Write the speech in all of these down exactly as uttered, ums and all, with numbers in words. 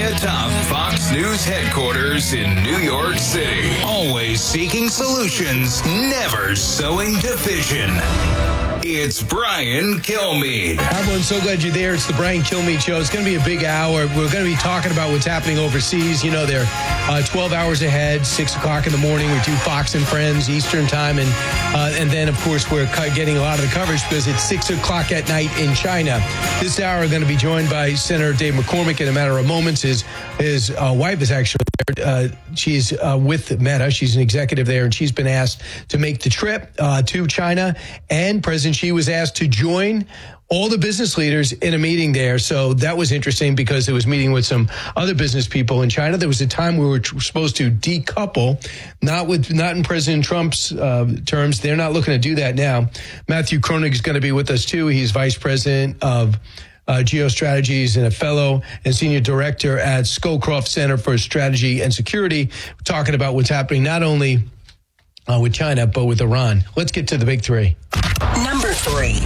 atop Fox News headquarters in New York City. Always seeking solutions, never sowing division. It's Brian Kilmeade. Everyone, so glad you're there. It's the Brian Kilmeade Show. It's going to be a big hour. We're going to be talking about what's happening overseas. You know, they're uh, twelve hours ahead, six o'clock in the morning. We do Fox and Friends Eastern time. And uh, and then, of course, we're getting a lot of the coverage because it's six o'clock at night in China. This hour, we're going to be joined by Senator Dave McCormick in a matter of moments. His, his uh, wife is actually there. Uh, she's uh, with Meta. She's an executive there, and she's been asked to make the trip uh, to China. And President Xi was asked to join all the business leaders in a meeting there. So that was interesting because it was meeting with some other business people in China. There was a time we were t- supposed to decouple, not with not in President Trump's uh, terms. They're not looking to do that now. Matthew Kroenig is going to be with us, too. He's vice president of Uh, Geostrategies and a fellow and senior director at Scowcroft Center for Strategy and Security, talking about what's happening not only uh, with China, but with Iran. Let's get to the big three. Number three.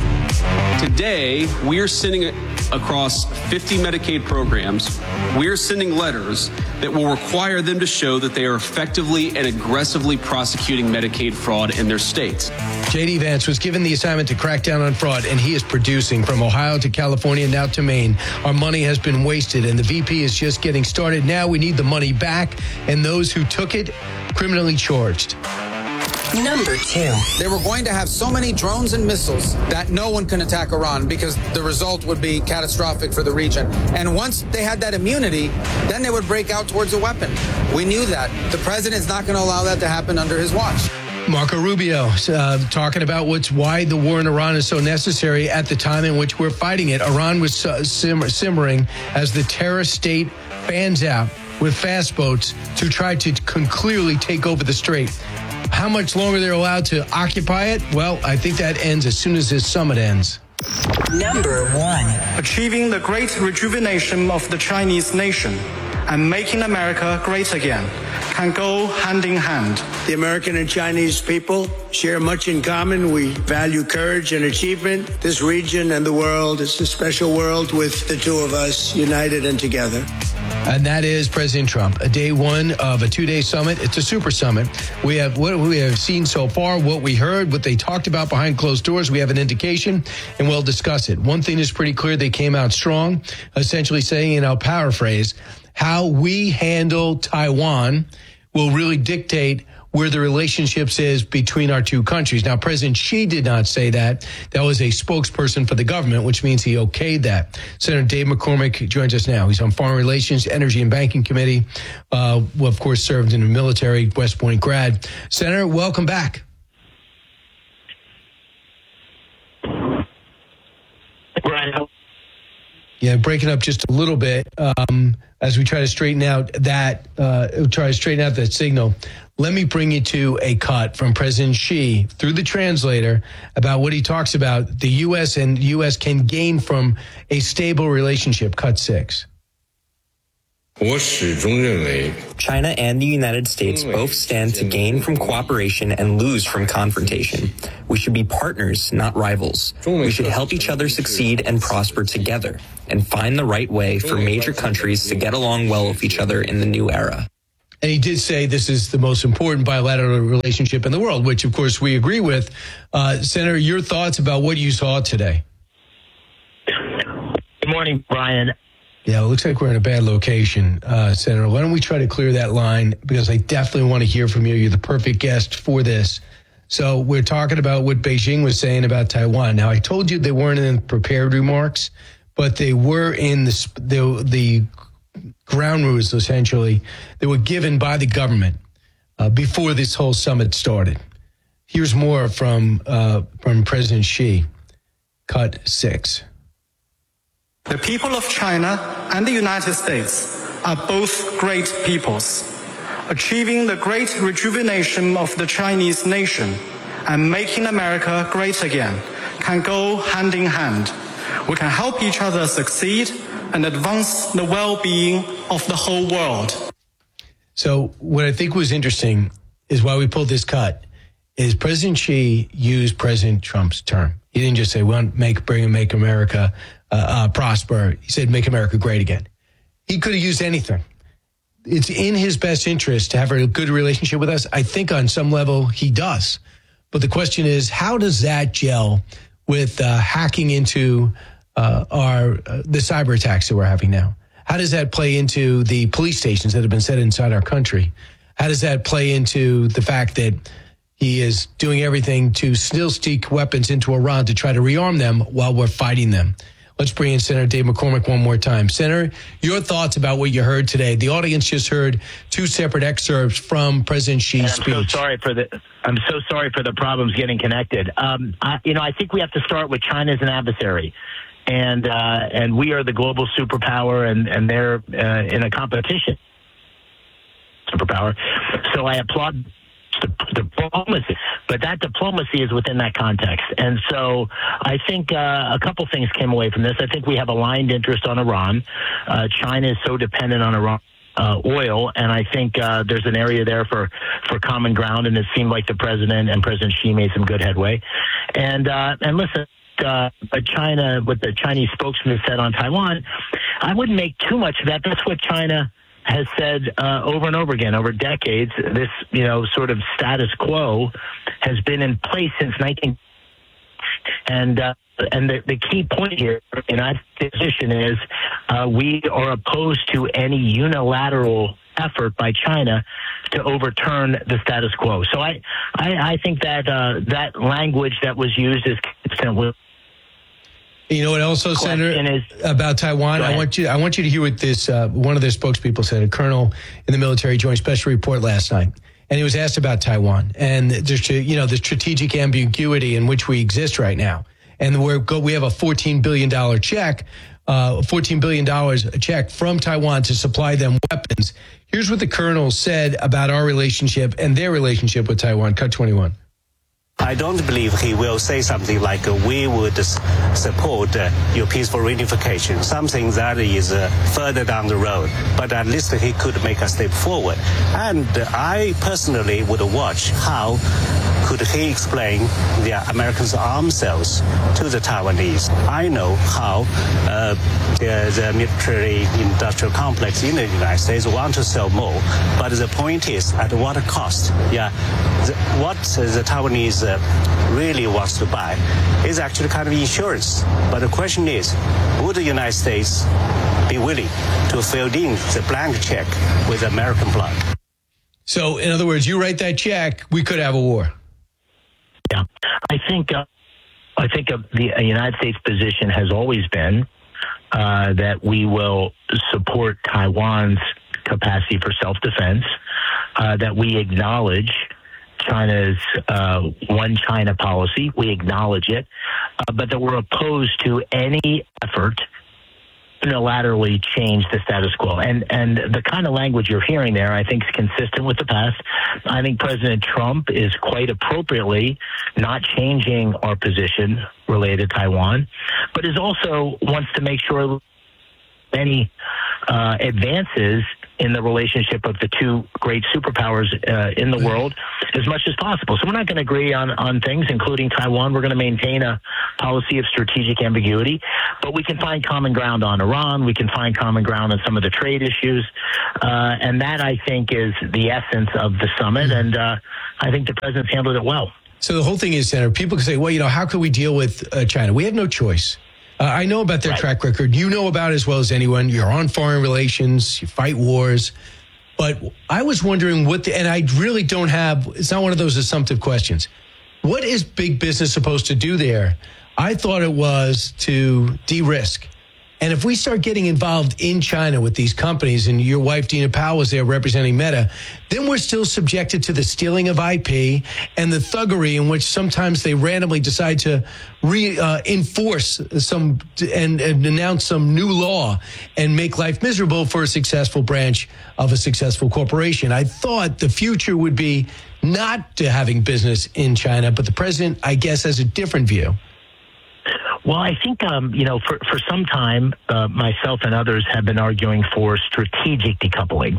Today, we are sending across fifty Medicaid programs. We are sending letters that will require them to show that they are effectively and aggressively prosecuting Medicaid fraud in their states. J D. Vance was given the assignment to crack down on fraud, and he is producing from Ohio to California, now to Maine. Our money has been wasted, and the V P is just getting started. Now we need the money back, and those who took it, criminally charged. Number two. They were going to have so many drones and missiles that no one can attack Iran because the result would be catastrophic for the region. And once they had that immunity, then they would break out towards a weapon. We knew that. The president's not going to allow that to happen under his watch. Marco Rubio uh, talking about what's why the war in Iran is so necessary at the time in which we're fighting it. Iran was uh, simmer, simmering as the terrorist state fans out with fast boats to try to con- clearly take over the strait. How much longer they're allowed to occupy it? Well, I think that ends as soon as this summit ends. Number one. Achieving the great rejuvenation of the Chinese nation and making America great again can go hand in hand. The American and Chinese people share much in common. We value courage and achievement. This region and the world is a special world with the two of us united and together. And that is President Trump. A day one of a two-day summit. It's a super summit. We have what we have seen so far, what we heard, what they talked about behind closed doors. We have an indication, and we'll discuss it. One thing is pretty clear. They came out strong, essentially saying, and I'll paraphrase, how we handle Taiwan will really dictate where the relationships is between our two countries. Now, President Xi did not say that. That was a spokesperson for the government, which means he okayed that. Senator Dave McCormick joins us now. He's on Foreign Relations, Energy and Banking Committee. Uh, well, of course, served in the military, West Point grad. Senator, welcome back. Brian. Yeah, breaking up just a little bit um, as we try to straighten out that, uh, try to straighten out that signal. Let me bring you to a cut from President Xi through the translator about what he talks about the U S and U S can gain from a stable relationship. Cut six. China and the United States both stand to gain from cooperation and lose from confrontation. We should be partners, not rivals. We should help each other succeed and prosper together and find the right way for major countries to get along well with each other in the new era. And he did say this is the most important bilateral relationship in the world, which, of course, we agree with. Uh, Senator, your thoughts about what you saw today? Good morning, Brian. Yeah, it looks like we're in a bad location, uh, Senator. Why don't we try to clear that line? Because I definitely want to hear from you. You're the perfect guest for this. So we're talking about what Beijing was saying about Taiwan. Now, I told you they weren't in prepared remarks, but they were in the the, the ground rules, essentially, that were given by the government uh, before this whole summit started. Here's more from uh, from President Xi. Cut six. The people of China and the United States are both great peoples. Achieving the great rejuvenation of the Chinese nation and making America great again can go hand in hand. We can help each other succeed and advance the well-being of the whole world. So what I think was interesting is why we pulled this cut is President Xi used President Trump's term. He didn't just say, we want to make, bring and make America uh, uh, prosper. He said, make America great again. he could have used anything. It's in his best interest to have a good relationship with us. I think on some level he does. But the question is, how does that gel with uh, hacking into uh, our uh, the cyber attacks that we're having now? How does that play into the police stations that have been set inside our country? How does that play into the fact that he is doing everything to still stick weapons into Iran to try to rearm them while we're fighting them? Let's bring in Senator Dave McCormick one more time. Senator, your thoughts about what you heard today. The audience just heard two separate excerpts from President Xi's I'm speech. So sorry for the, I'm so sorry for the problems getting connected. Um, I, you know, I think we have to start with China as an adversary. And uh, and we are the global superpower, and, and they're uh, in a competition superpower. So I applaud diplomacy, but that diplomacy is within that context. And so I think uh, a couple things came away from this. I think we have aligned interest on Iran. Uh, China is so dependent on Iran. Uh, oil, and I think uh, there's an area there for, for common ground, and it seemed like the president and President Xi made some good headway. And uh, and listen, uh, but China, what the Chinese spokesman said on Taiwan, I wouldn't make too much of that. That's what China has said uh, over and over again over decades. This, you know, sort of status quo has been in place since nineteen. And uh, and the, the key point here in our position is uh, we are opposed to any unilateral effort by China to overturn the status quo. So I I, I think that uh, that language that was used is consistent with. You know what also, Senator, is, about Taiwan? I want you I want you to hear what this uh, one of their spokespeople said, a colonel in the military Joint Special Report last night. And he was asked about Taiwan and there's, you know, the strategic ambiguity in which we exist right now. And we're go, we have a fourteen billion dollars check, uh, fourteen billion dollars a check from Taiwan to supply them weapons. Here's what the colonel said about our relationship and their relationship with Taiwan. Cut twenty-one. I don't believe he will say something like uh, we would s- support uh, your peaceful reunification, something that is uh, further down the road. But at least he could make a step forward. And uh, I personally would watch how could he explain the Americans' arms sales to the Taiwanese. I know how uh, the, the military-industrial complex in the United States want to sell more, but the point is at what cost? Yeah, the, what the Taiwanese uh, really wants to buy is actually kind of insurance. But the question is, would the United States be willing to fill in the blank check with American blood? So, in other words, you write that check, we could have a war. Yeah, I think uh, I think uh, the uh, United States position has always been uh, that we will support Taiwan's capacity for self-defense, uh, that we acknowledge China's uh, one China policy, we acknowledge it, uh, but that we're opposed to any effort unilaterally change the status quo. And and the kind of language you're hearing there, I think, is consistent with the past. I think President Trump is quite appropriately not changing our position related to Taiwan, but is also wants to make sure any uh, advances in the relationship of the two great superpowers uh, in the world as much as possible. So we're not going to agree on, on things, including Taiwan. We're going to maintain a policy of strategic ambiguity, but we can find common ground on Iran. We can find common ground on some of the trade issues. Uh, and that, I think, is the essence of the summit. And uh, I think the president's handled it well. So the whole thing is, Senator, people can say, well, you know, how can we deal with uh, China? We have no choice. Uh, I know about their right. track record. You know about it as well as anyone. You're on foreign relations. You fight wars. But I was wondering what the, and I really don't have, it's not one of those assumptive questions. What is big business supposed to do there? I thought it was to de-risk. And if we start getting involved in China with these companies, and your wife, Dina Powell, was there representing Meta, then we're still subjected to the stealing of I P and the thuggery in which sometimes they randomly decide to re, uh, enforce some and, and announce some new law and make life miserable for a successful branch of a successful corporation. I thought the future would be not to having business in China, but the president, I guess, has a different view. Well, I think, um, you know, for, for some time, uh, myself and others have been arguing for strategic decoupling.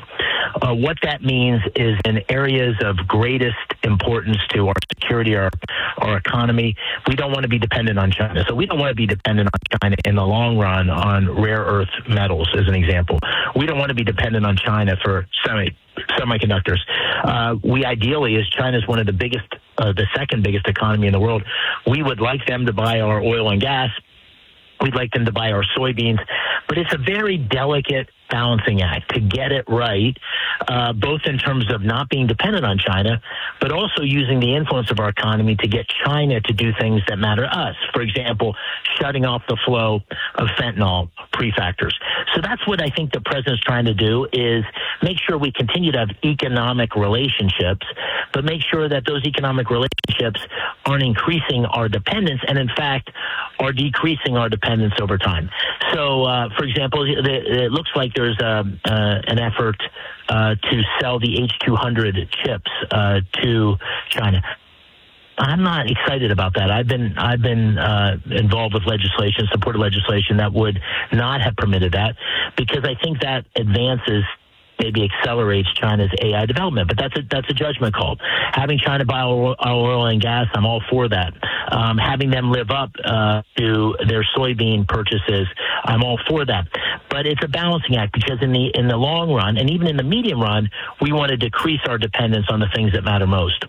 Uh, what that means is in areas of greatest importance to our security, our, our economy, we don't want to be dependent on China. So we don't want to be dependent on China in the long run on rare earth metals, as an example. We don't want to be dependent on China for semi semiconductors. Uh, we ideally, as China is one of the biggest, uh, the second biggest economy in the world, we would like them to buy our oil and gas. We'd like them to buy our soybeans. But it's a very delicate balancing act to get it right, uh, both in terms of not being dependent on China, but also using the influence of our economy to get China to do things that matter to us. For example, shutting off the flow of fentanyl prefactors. So that's what I think the president's trying to do, is make sure we continue to have economic relationships, but make sure that those economic relationships aren't increasing our dependence and, in fact, are decreasing our dependence over time. So, uh, for example, it looks like there's a, uh, an effort uh, to sell the H two hundred chips uh, to China. I'm not excited about that. I've been I've been uh, involved with legislation, supported legislation that would not have permitted that, because I think that advances, maybe accelerates China's A I development. But that's a, that's a judgment call. Having China buy our oil and gas, I'm all for that. Um, having them live up uh, to their soybean purchases, I'm all for that. But it's a balancing act, because in the in the long run, and even in the medium run, we want to decrease our dependence on the things that matter most.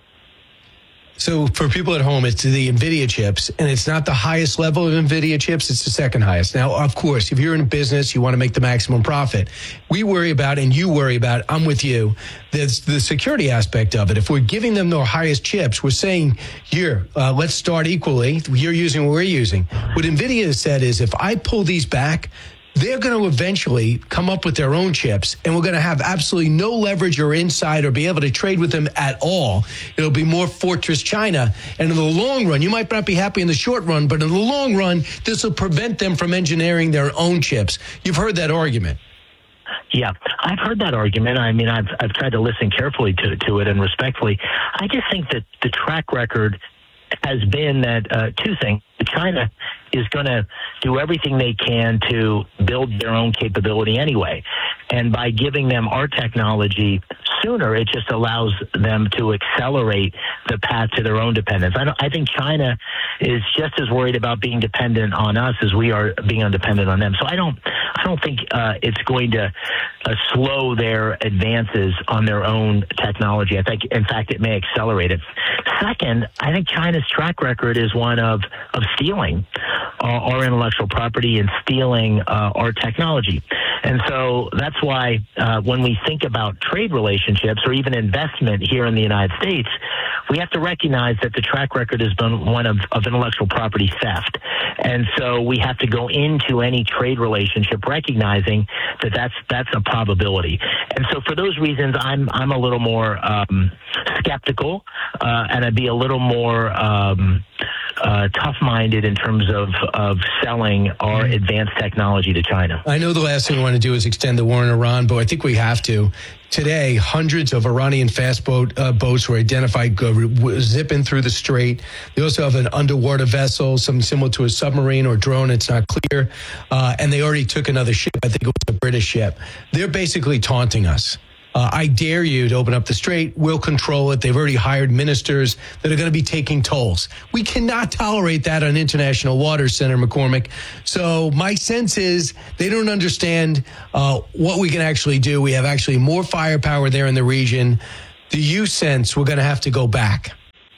So for people at home, it's the NVIDIA chips, and it's not the highest level of NVIDIA chips. It's the second highest. Now, of course, if you're in a business, you want to make the maximum profit. We worry about, and you worry about, I'm with you, there's the security aspect of it. If we're giving them the highest chips, we're saying, here, uh, let's start equally. You're using what we're using. What NVIDIA has said is, if I pull these back, they're going to eventually come up with their own chips, and we're going to have absolutely no leverage or insight or be able to trade with them at all. It'll be more Fortress China. And in the long run, you might not be happy in the short run, but in the long run, this will prevent them from engineering their own chips. You've heard that argument. Yeah, I've heard that argument. I mean, I've I've tried to listen carefully to, to it and respectfully. I just think that the track record has been that uh, two things. China is going to do everything they can to build their own capability anyway. And by giving them our technology sooner, it just allows them to accelerate the path to their own dependence. I, don't, I think China is just as worried about being dependent on us as we are being dependent on them. So I don't, I don't think uh, it's going to uh, slow their advances on their own technology. I think, in fact, it may accelerate it. Second, I think China's track record is one of, of stealing uh, our intellectual property and stealing uh, our technology. And so that's why uh, when we think about trade relationships or even investment here in the United States, we have to recognize that the track record has been one of, of intellectual property theft. And so we have to go into any trade relationship recognizing that that's that's a probability. And so for those reasons, I'm I'm a little more um, skeptical, uh, and I'd be a little more um, uh, tough-minded in terms of, of selling our advanced technology to China. I know the last thing we want to do is extend the war in Iran, but I think we have to. Today, hundreds of Iranian fast boat uh, boats were identified go, zipping through the strait. They also have an underwater vessel, something similar to a submarine or drone. It's not clear. Uh, and they already took another ship. I think it was a British ship. They're basically taunting us. Uh, I dare you to open up the strait. We'll control it. They've already hired ministers that are going to be taking tolls. We cannot tolerate that on international waters, Senator McCormick. So my sense is they don't understand uh, what we can actually do. We have actually more firepower there in the region. Do you sense we're going to have to go back?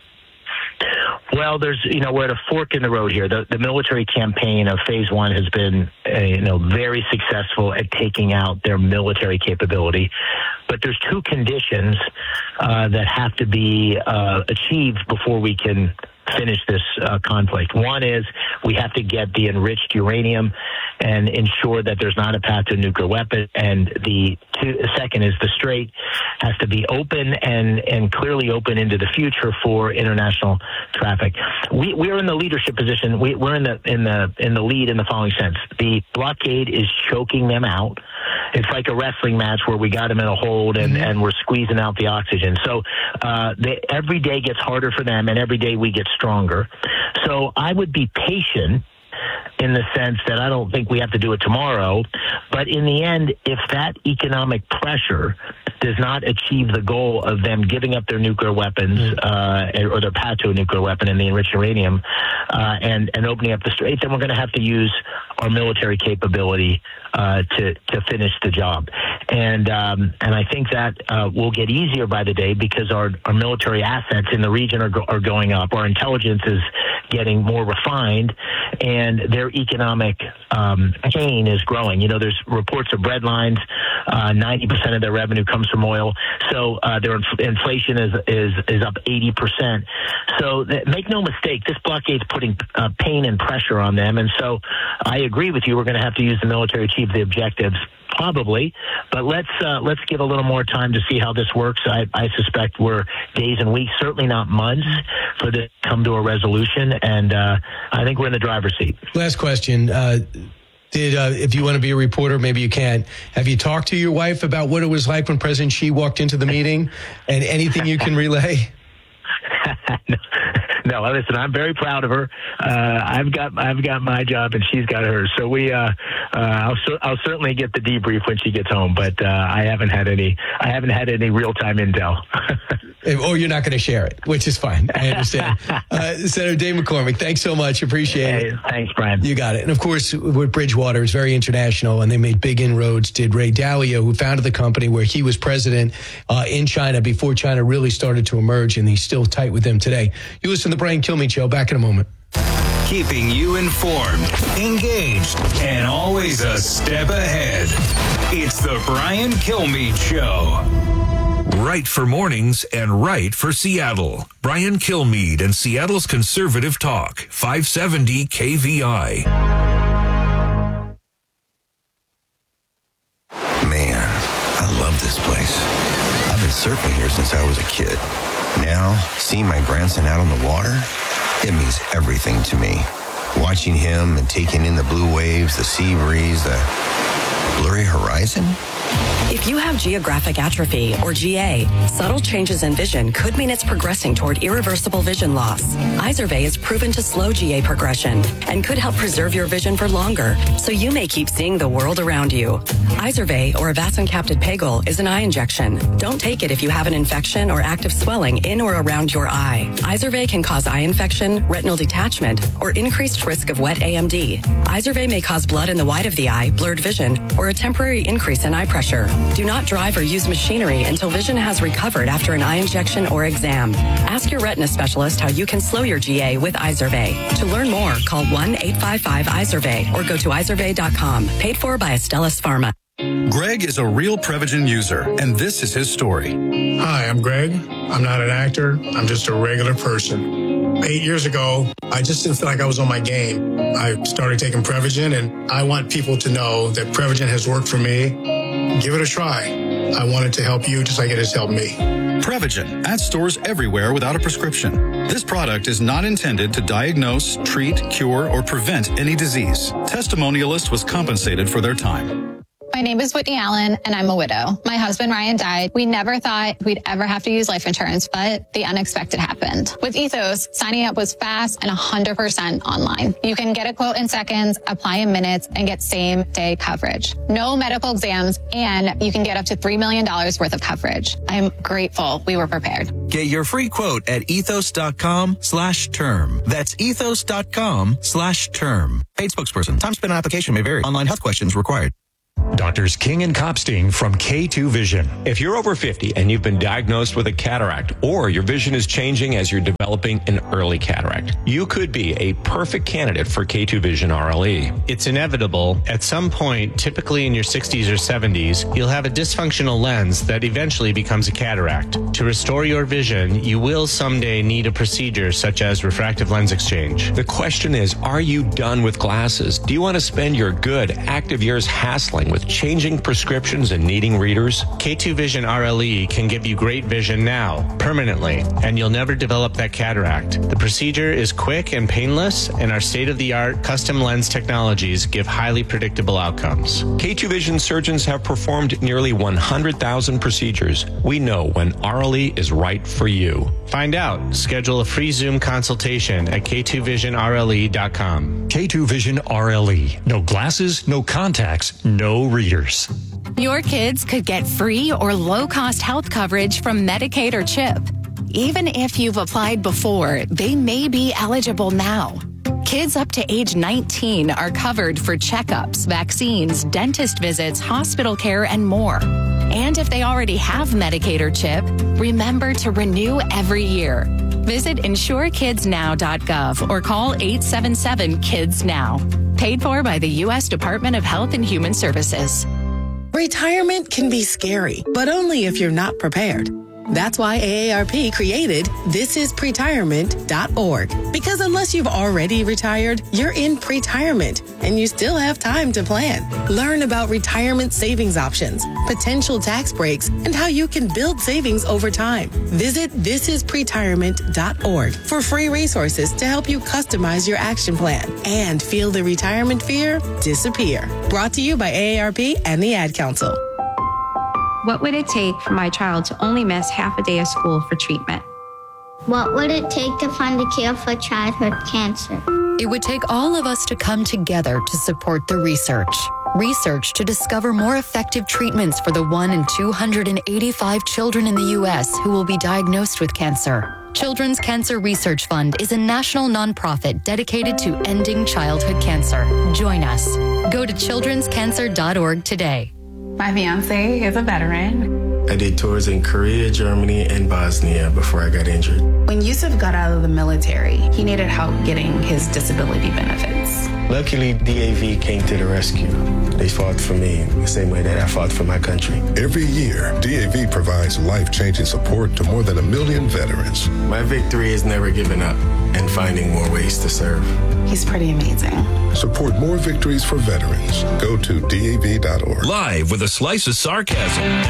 Well, there's, you know, we're at a fork in the road here. The, the military campaign of phase one has been, uh, you know, very successful at taking out their military capability. But there's two conditions uh, that have to be uh, achieved before we can finish this uh, conflict. One is we have to get the enriched uranium and ensure that there's not a path to a nuclear weapon. And the two, second is the strait has to be open and, and clearly open into the future for international traffic. We, we're in the leadership position. We, we're in the in the in the lead in the following sense: the blockade is choking them out. It's like a wrestling match where we got them in a hold and, and we're squeezing out the oxygen. So uh, they, every day gets harder for them, and every day we get stronger. So I would be patient in the sense that I don't think we have to do it tomorrow. But in the end, if that economic pressure does not achieve the goal of them giving up their nuclear weapons uh, or their path to a nuclear weapon and the enriched uranium uh, and, and opening up the strait, then we're going to have to use our military capability uh, to to finish the job. And um, and I think that uh, will get easier by the day because our, our military assets in the region are, go- are going up. Our intelligence is getting more refined, and their economic um, pain is growing. You know, there's reports of bread lines. Uh, ninety percent of their revenue comes from oil. So uh, their inf- inflation is, is, is up eighty percent. So th- make no mistake, this blockade's putting uh, pain and pressure on them. And so I agree with you. We're going to have to use the military to achieve the objectives. Probably, but let's uh, let's give a little more time to see how this works. I, I suspect we're days and weeks, certainly not months, for this to come to a resolution, and uh, I think we're in the driver's seat. Last question. Uh, did uh, if you want to be a reporter, maybe you can. Have you talked to your wife about what it was like when President Xi walked into the meeting, and anything you can relay? no. No, listen, I'm very proud of her. Uh, I've got I've got my job and she's got hers. So we, uh, uh, I'll, I'll certainly get the debrief when she gets home. But uh, I haven't had any I haven't had any real time intel. Or you're not going to share it, which is fine. I understand. uh, Senator Dave McCormick, thanks so much. Appreciate hey, it. Thanks, Brian. You got it. And of course, with Bridgewater, it's very international, and they made big inroads. Did Ray Dalio, who founded the company where he was president uh, in China before China really started to emerge, and he's still tight with them today. You listen to the Brian Kilmeade Show. Back in a moment. Keeping you informed, engaged, and always a step ahead. It's the Brian Kilmeade Show. Right for mornings and right for Seattle. Brian Kilmeade and Seattle's Conservative Talk, five seventy K V I. Man, I love this place. I've been surfing here since I was a kid. Now, seeing my grandson out on the water, it means everything to me. Watching him and taking in the blue waves, the sea breeze, the blurry horizon. If you have geographic atrophy, or G A, subtle changes in vision could mean it's progressing toward irreversible vision loss. Izervay is proven to slow G A progression and could help preserve your vision for longer, so you may keep seeing the world around you. Izervay, or avacincaptad pegol, is an eye injection. Don't take it if you have an infection or active swelling in or around your eye. Izervay can cause eye infection, retinal detachment, or increased risk of wet A M D. Izervay may cause blood in the white of the eye, blurred vision, or a temporary increase in eye pressure. Do not drive or use machinery until vision has recovered after an eye injection or exam. Ask your retina specialist how you can slow your G A with Izervay. To learn more, call one eight five five Izervay or go to izervay dot com. Paid for by Astellas Pharma. Greg is a real Prevagen user, and this is his story. Hi, I'm Greg. I'm not an actor. I'm just a regular person. Eight years ago, I just didn't feel like I was on my game. I started taking Prevagen, and I want people to know that Prevagen has worked for me. Give it a try. I wanted to help you just like it has helped me. Prevagen at stores everywhere without a prescription. This product is not intended to diagnose, treat, cure, or prevent any disease. Testimonialist was compensated for their time. My name is Whitney Allen, and I'm a widow. My husband, Ryan, died. We never thought we'd ever have to use life insurance, but the unexpected happened. With Ethos, signing up was fast and one hundred percent online. You can get a quote in seconds, apply in minutes, and get same-day coverage. No medical exams, and you can get up to three million dollars worth of coverage. I'm grateful we were prepared. Get your free quote at ethos.com slash term. That's ethos.com slash term. Paid spokesperson. Time spent on application may vary. Online health questions required. Doctors King and Kopstein from K two Vision. If you're over fifty and you've been diagnosed with a cataract, or your vision is changing as you're developing an early cataract, you could be a perfect candidate for K two Vision R L E. It's inevitable. At some point, typically in your sixties or seventies, you'll have a dysfunctional lens that eventually becomes a cataract. To restore your vision, you will someday need a procedure such as refractive lens exchange. The question is, are you done with glasses? Do you want to spend your good, active years hassling with changing prescriptions and needing readers? K two Vision R L E can give you great vision now, permanently, and you'll never develop that cataract. The procedure is quick and painless, and our state-of-the-art custom lens technologies give highly predictable outcomes. K two Vision surgeons have performed nearly one hundred thousand procedures. We know when R L E is right for you. Find out. Schedule a free Zoom consultation at K two vision R L E dot com. K two Vision R L E. No glasses, no contacts, no readers. Your kids could get free or low-cost health coverage from Medicaid or CHIP. Even if you've applied before, they may be eligible now. Kids up to age nineteen are covered for checkups, vaccines, dentist visits, hospital care, and more. And if they already have Medicaid or CHIP, remember to renew every year. Visit insure kids now dot gov or call eight seven seven kids now. Paid for by the U S Department of Health and Human Services. Retirement can be scary, but only if you're not prepared. That's why A A R P created this is pretirement dot org. Because unless you've already retired, you're in pretirement and you still have time to plan. Learn about retirement savings options, potential tax breaks, and how you can build savings over time. Visit this is pretirement dot org for free resources to help you customize your action plan and feel the retirement fear disappear. Brought to you by A A R P and the Ad Council. What would it take for my child to only miss half a day of school for treatment? What would it take to find a cure for childhood cancer? It would take all of us to come together to support the research. Research to discover more effective treatments for the one in two hundred eighty-five children in the U S who will be diagnosed with cancer. Children's Cancer Research Fund is a national nonprofit dedicated to ending childhood cancer. Join us. Go to children's cancer dot org today. My fiance is a veteran. I did tours in Korea, Germany, and Bosnia before I got injured. When Yusuf got out of the military, he needed help getting his disability benefits. Luckily, D A V came to the rescue. They fought for me the same way that I fought for my country. Every year, D A V provides life-changing support to more than a million veterans. My victory is never giving up and finding more ways to serve. He's pretty amazing. Support more victories for veterans. Go to D A V dot org. Live with a slice of sarcasm.